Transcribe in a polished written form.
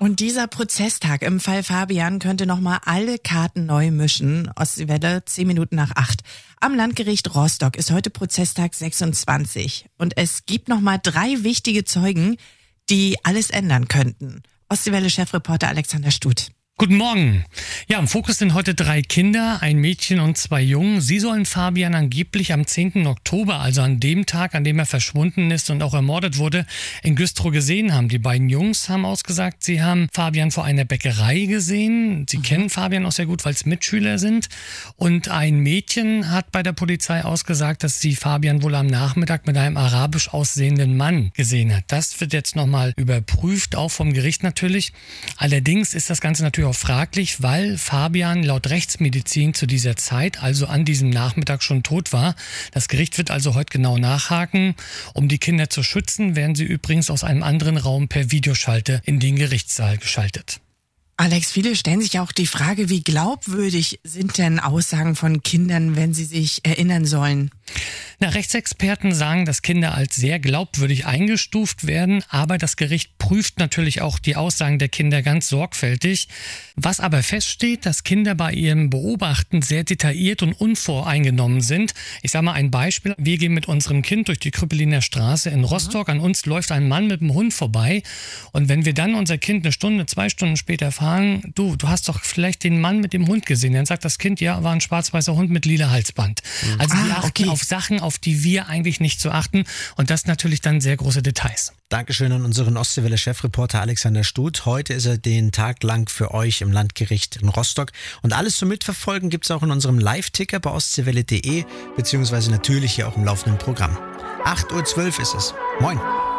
Und dieser Prozesstag im Fall Fabian könnte nochmal alle Karten neu mischen. Ostseewelle, 10 Minuten nach 8. Am Landgericht Rostock ist heute Prozesstag 26. Und es gibt nochmal 3 wichtige Zeugen, die alles ändern könnten. Ostseewelle-Chefreporter Alexander Stuth. Guten Morgen. Ja, im Fokus sind heute 3 Kinder, ein Mädchen und 2 Jungen. Sie sollen Fabian angeblich am 10. Oktober, also an dem Tag, an dem er verschwunden ist und auch ermordet wurde, in Güstrow gesehen haben. Die beiden Jungs haben ausgesagt, sie haben Fabian vor einer Bäckerei gesehen. Sie kennen Fabian auch sehr gut, weil es Mitschüler sind. Und ein Mädchen hat bei der Polizei ausgesagt, dass sie Fabian wohl am Nachmittag mit einem arabisch aussehenden Mann gesehen hat. Das wird jetzt nochmal überprüft, auch vom Gericht natürlich. Allerdings ist das Ganze natürlich auch fraglich, weil Fabian laut Rechtsmedizin zu dieser Zeit, also an diesem Nachmittag, schon tot war. Das Gericht wird also heute genau nachhaken. Um die Kinder zu schützen, werden sie übrigens aus einem anderen Raum per Videoschalte in den Gerichtssaal geschaltet. Alex, viele stellen sich auch die Frage, wie glaubwürdig sind denn Aussagen von Kindern, wenn sie sich erinnern sollen? Rechtsexperten sagen, dass Kinder als sehr glaubwürdig eingestuft werden, aber das Gericht prüft natürlich auch die Aussagen der Kinder ganz sorgfältig. Was aber feststeht, dass Kinder bei ihrem Beobachten sehr detailliert und unvoreingenommen sind. Ich sage mal ein Beispiel. Wir gehen mit unserem Kind durch die Krüppeliner Straße in Rostock. An uns läuft ein Mann mit einem Hund vorbei. Und wenn wir dann unser Kind 1 Stunde, 2 Stunden später fragen, du hast doch vielleicht den Mann mit dem Hund gesehen. Dann sagt das Kind, ja, war ein schwarz-weißer Hund mit lila Halsband. Also die achten auf Sachen, auf die wir eigentlich nicht so achten. Und das natürlich dann sehr große Details. Dankeschön an unseren Ostseewelle-Chefreporter Alexander Stuth. Heute ist er den Tag lang für euch im Landgericht in Rostock. Und alles zum Mitverfolgen gibt es auch in unserem Live-Ticker bei ostseewelle.de, beziehungsweise natürlich hier auch im laufenden Programm. 8:12 Uhr ist es. Moin.